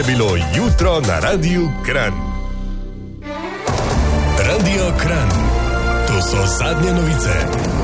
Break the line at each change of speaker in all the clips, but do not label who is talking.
je bilo jutro na Radiu Kranj. Radio Kranj. To so zadnje novice.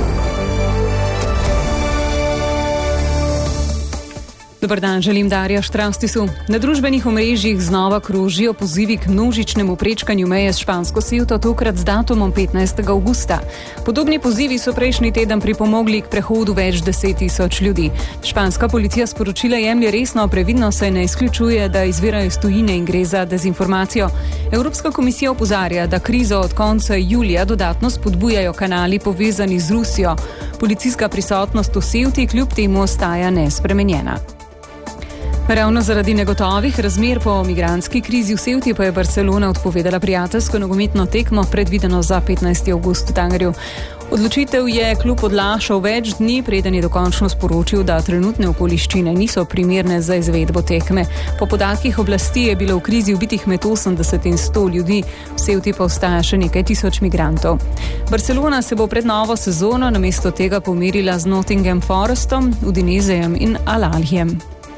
Dobar dan, želim Darja Štrastisu. Na družbenih omrežjih znova krožijo pozivi k množičnemu prečkanju meje s špansko Ceuto, tokrat z datumom 15. avgusta. Podobni pozivi so prejšnji teden pripomogli k prehodu več 10.000 ljudi. Španska policija sporočila jemlje resno, previdno se ne izključuje, da izvirajo iz tujine in gre za dezinformacijo. Evropska komisija opozarja, da krizo od konca julija dodatno spodbujajo kanali povezani z Rusijo. Policijska prisotnost v Ceuti kljub temu ostaja nespremenjena. Ravno zaradi negotovih razmer po migrantski krizi v Ceuti pa je Barcelona odpovedala prijateljsko nogometno tekmo, predvideno za 15. avgust v Tangerju. Odločitev je klub odlašal več dni, preden je dokončno sporočil, da trenutne okoliščine niso primerne za izvedbo tekme. Po podatkih oblasti je bilo v krizi ubitih med 80 in 100 ljudi, v Ceuti pa ostaja še nekaj tisoč migrantov. Barcelona se bo pred novo sezono namesto tega pomerila z Nottingham Forestom, Udinesejem in Al-Ahlyjem.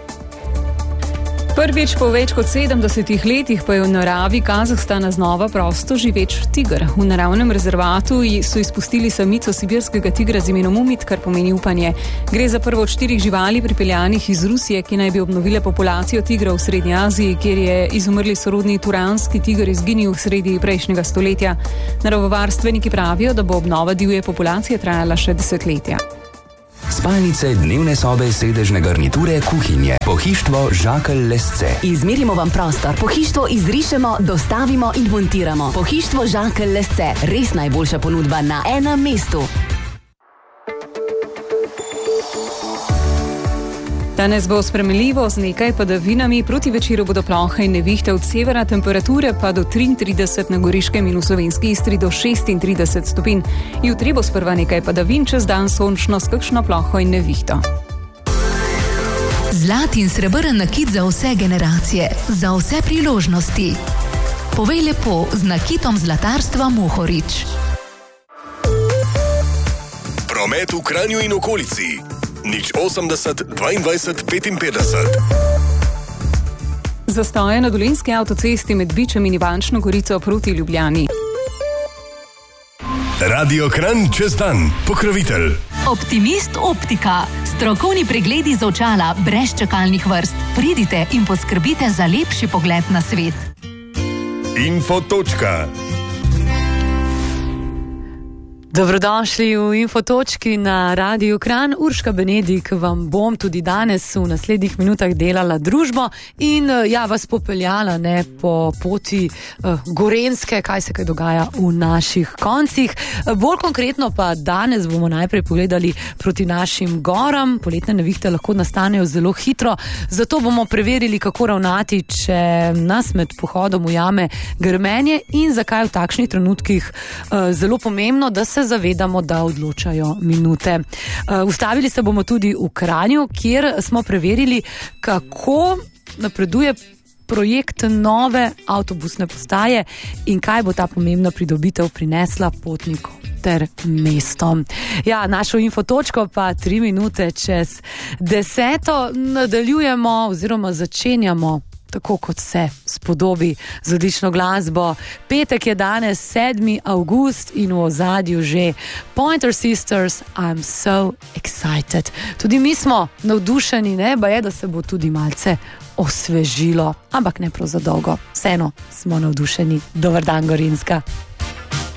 Prvič po več kot 70 letih pa je v naravi Kazahstana znova prosto živeč tiger. V naravnem rezervatu so izpustili samico sibirskega tigra z imenom Umit, kar pomeni upanje. Gre za prvo od 4 živali pripeljanih iz Rusije, ki naj bi obnovile populacijo tigrov v Srednji Aziji, kjer je izumrli sorodni turanski tiger izginil v sredi prejšnjega stoletja. Naravovarstveniki pravijo, da bo obnova divje populacije trajala še desetletja.
Spalnice, dnevne sobe, sedežne garniture, kuhinje. Pohištvo Žakelj Lesce.
Izmerimo vam prostor, pohištvo izrišemo, dostavimo in montiramo. Pohištvo Žakelj Lesce. Res najboljša ponudba na enem mestu.
Danes bo sprejemljivo z nekaj padavinami, proti večeru bodo plohe in nevihte od severa, temperature pa do 33 na Goriškem in v Slovenski Istri do 36 stopinj. Jutri bo sprva nekaj padavin, čez dan sončno s kakšno ploho in nevihto.
Zlat in srebrn nakit za vse generacije, za vse priložnosti. Povej lepo z nakitom zlatarstva Mohorič.
Promet v Kranju in okolici. 080 22 55.
Zastoje na Dolenjski avtocesti med Bičem in Ivančno Gorico proti Ljubljani.
Radio Kranj čez dan. Pokrovitelj.
Optimist Optika. Strokovni pregledi z očala brez čakalnih vrst. Pridite in poskrbite za lepši pogled na svet.
Infotočka.
Dobrodošli v Infotočki na Radiu Kranj. Urška Benedik vam bom tudi danes v naslednjih minutah delala družbo in vas popeljala po poti Gorenjske, kaj se dogaja v naših koncih. Bolj konkretno pa danes bomo najprej pogledali proti našim goram. Poletne nevihte lahko nastanejo zelo hitro, zato bomo preverili, kako ravnati, če nas med pohodom ujame grmenje in zakaj v takšnih trenutkih zelo pomembno, da se zavedamo, da odločajo minute. Ustavili se bomo tudi v Kranju, kjer smo preverili, kako napreduje projekt nove avtobusne postaje in kaj bo ta pomembna pridobitev prinesla potnikom ter mestom. Našo Infotočko pa 3 minute čez 10. Nadaljujemo oziroma začenjamo tako kot se spodobi z odlično glasbo. Petek je danes 7. avgust in v ozadju že Pointer Sisters, I'm so excited. Tudi mi smo navdušeni, da se bo tudi malce osvežilo, ampak ne prav za dolgo. Vseeno smo navdušeni. Dobar dan, Gorenjska.